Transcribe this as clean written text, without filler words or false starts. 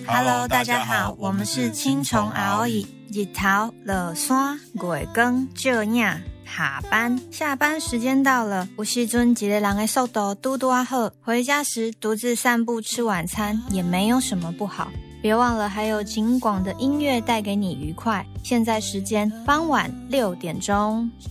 Hello， 大家好，我们是青虫熬椅，日头落山，月光照影。下班时间到了，有时阵一个人的速度嘟嘟好，回家时独自散步吃晚餐也没有什么不好。别忘了还有景广的音乐带给你愉快。现在时间傍晚6点钟。